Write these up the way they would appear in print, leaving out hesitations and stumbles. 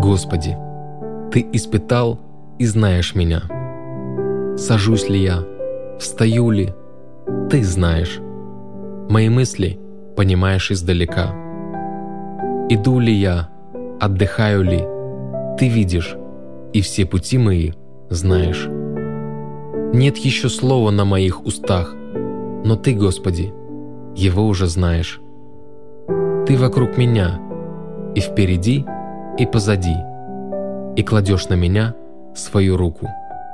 Господи, Ты испытал и знаешь меня. Сажусь ли я, встаю ли, Ты знаешь. Мои мысли понимаешь издалека. Иду ли я, отдыхаю ли, Ты видишь, и все пути мои знаешь. Нет еще слова на моих устах, но Ты, Господи, его уже знаешь. Ты вокруг меня, и впереди, и позади, и кладешь на меня свою руку.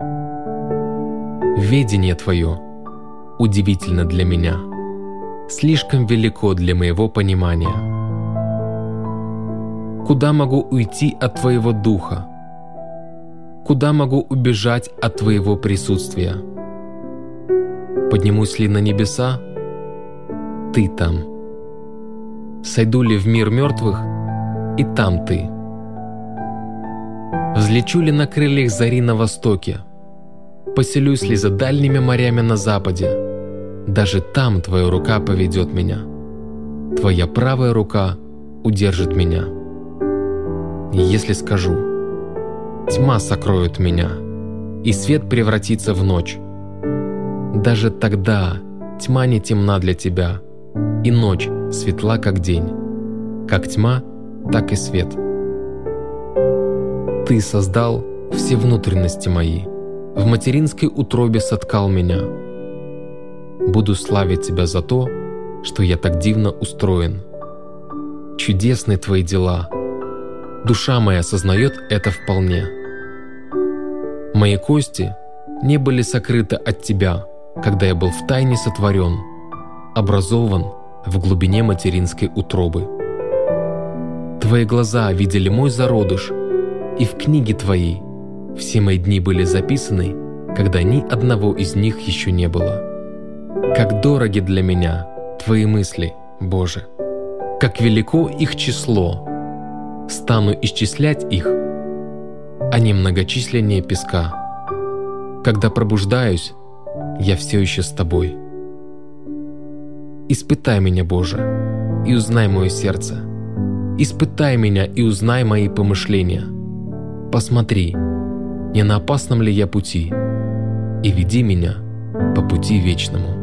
Ведение Твое удивительно для меня, слишком велико для моего понимания. Куда могу уйти от Твоего Духа? Куда могу убежать от Твоего присутствия? Поднимусь ли на небеса? Ты там. Сойду ли в мир мертвых? И там Ты. Взлечу ли на крыльях зари на востоке? Поселюсь ли за дальними морями на западе? Даже там Твоя рука поведет меня. Твоя правая рука удержит меня. Если скажу: тьма сокроет меня, и свет превратится в ночь, даже тогда тьма не темна для Тебя, и ночь светла, как день. Как тьма, так и свет. Ты создал все внутренности мои, в материнской утробе соткал меня. Буду славить Тебя за то, что я так дивно устроен. Чудесны Твои дела. Душа моя осознает это вполне. Мои кости не были сокрыты от Тебя, когда я был втайне сотворен, образован в глубине материнской утробы. Твои глаза видели мой зародыш, и в книге Твоей все мои дни были записаны, когда ни одного из них еще не было. Как дороги для меня Твои мысли, Боже! Как велико их число! Стану исчислять их, они многочисленнее песка. Когда пробуждаюсь, я все еще с Тобой. Испытай меня, Боже, и узнай мое сердце. Испытай меня и узнай мои помышления. Посмотри, не на опасном ли я пути, и веди меня по пути вечному.